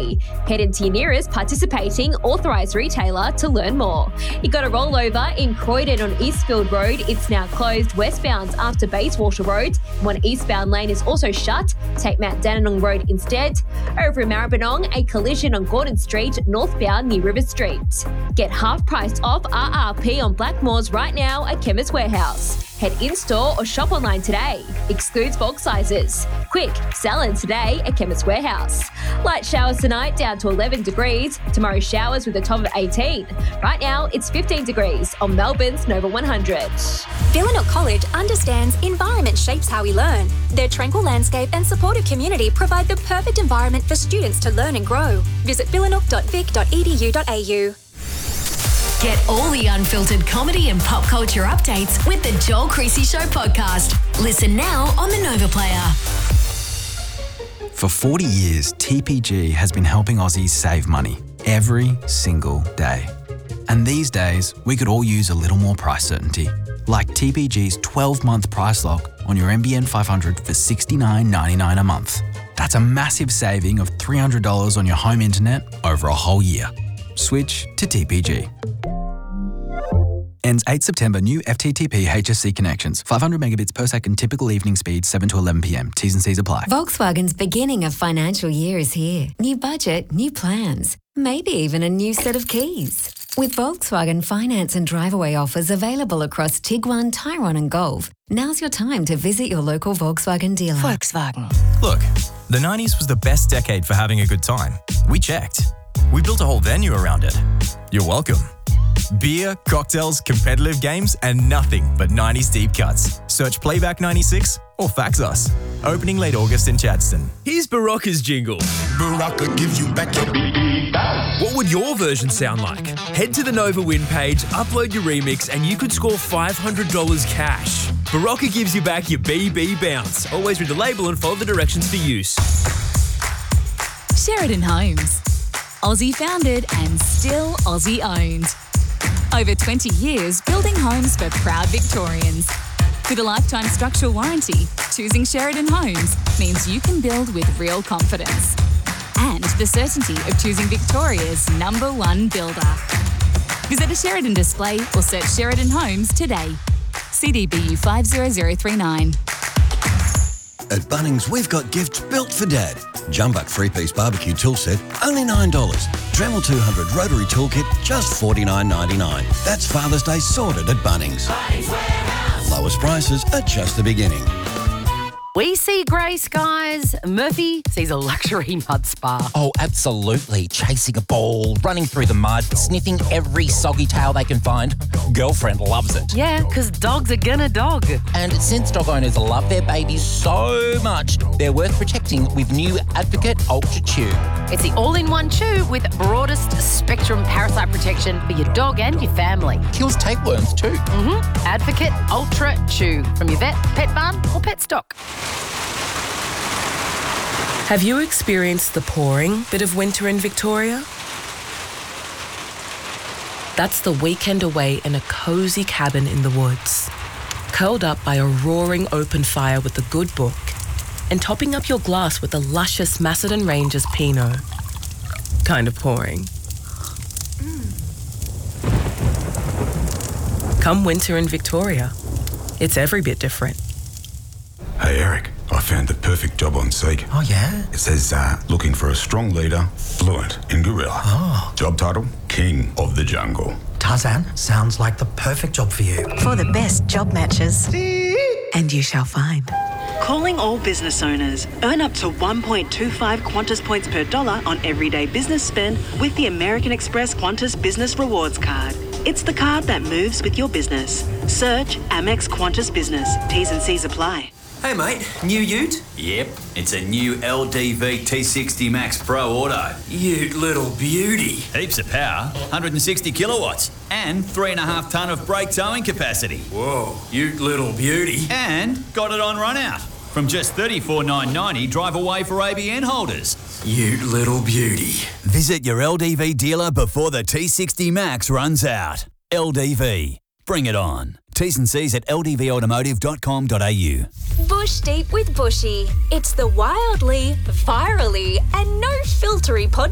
today. Head into your nearest participating authorised retailer to learn more. You got a rollover in Croydon on Eastfield Road. It's now closed westbound after Bayswater Road. One eastbound lane is also shut. Take Mount Dandenong Road instead. Over in Maribyrnong, a collision on Gordon Street northbound near River Street. Get half price off RRP on Blackmores right now at Chemist Warehouse. Head in-store or shop online today. Excludes bulk sizes. Quick, sell in today at Chemist Warehouse. Light showers tonight down to 11 degrees. Tomorrow showers with a top of 18. Right now it's 15 degrees on Melbourne's Nova 100. Billanook College understands environment shapes how we learn. Their tranquil landscape and supportive community provide the perfect environment for students to learn and grow. Visit billanook.vic.edu.au. Get all the unfiltered comedy and pop culture updates with the Joel Creasy Show podcast. Listen now on the Nova Player. For 40 years, TPG has been helping Aussies save money every single day. And these days, we could all use a little more price certainty. Like TPG's 12-month price lock on your NBN 500 for $69.99 a month. That's a massive saving of $300 on your home internet over a whole year. Switch to TPG. Ends 8 September. New FTTP HSC connections. 500 megabits per second. Typical evening speed 7 to 11 p.m. T's and C's apply. Volkswagen's beginning of financial year is here. New budget, new plans, maybe even a new set of keys. With Volkswagen finance and drive-away offers available across Tiguan, Tyrone and Golf, now's your time to visit your local Volkswagen dealer. Volkswagen. Look, the 90s was the best decade for having a good time. We checked. We built a whole venue around it. You're welcome. Beer, cocktails, competitive games, and nothing but 90s deep cuts. Search Playback 96 or fax us. Opening late August in Chadstone. Here's Barocca's jingle. Barocca gives you back your beep. What would your version sound like? Head to the Nova Win page, upload your remix, and you could score $500 cash. Barocca gives you back your BB bounce. Always read the label and follow the directions for use. Sheridan Homes. Aussie founded and still Aussie owned. Over 20 years building homes for proud Victorians. With a lifetime structural warranty, choosing Sheridan Homes means you can build with real confidence. And the certainty of choosing Victoria's #1 builder. Visit a Sheridan display or search Sheridan Homes today. CDBU 50039. At Bunnings, we've got gifts built for Dad. Jumbuck 3-piece barbecue tool set, only $9. Dremel 200 rotary toolkit, just $49.99. That's Father's Day sorted at Bunnings. Bunnings Warehouse. Lowest prices are just the beginning. We see grey skies. Murphy sees a luxury mud spa. Oh, absolutely. Chasing a ball, running through the mud, sniffing every soggy tail they can find. Girlfriend loves it. Yeah, because dogs are gonna dog. And since dog owners love their babies so much, they're worth protecting with new Advocate Ultra Chew. It's the all-in-one chew with broadest spectrum parasite protection for your dog and your family. Kills tapeworms too. Advocate Ultra Chew from your vet, pet barn or pet stock. Have you experienced the pouring bit of winter in Victoria? That's the weekend away in a cosy cabin in the woods, curled up by a roaring open fire with a good book, and topping up your glass with a luscious Macedon Rangers Pinot. Kind of pouring. Come winter in Victoria, it's every bit different. Hey, Eric, I found the perfect job on Seek. Oh, yeah? It says, looking for a strong leader, fluent in gorilla. Oh. Job title, King of the Jungle. Tarzan, sounds like the perfect job for you. For the best job matches. And you shall find. Calling all business owners. Earn up to 1.25 Qantas points per dollar on everyday business spend with the American Express Qantas Business Rewards Card. It's the card that moves with your business. Search Amex Qantas Business. T's and C's apply. Hey mate, new ute? Yep, it's a new LDV T60 Max Pro Auto. Ute little beauty. Heaps of power, 160 kilowatts, and 3.5 tonne of brake towing capacity. Whoa, ute little beauty. And got it on run out. From just $34,990 drive away for ABN holders. Ute little beauty. Visit your LDV dealer before the T60 Max runs out. LDV. Bring it on. T's and C's at ldvautomotive.com.au. Bush Deep with Bushy. It's the wildly, virally, and no filtery podcast.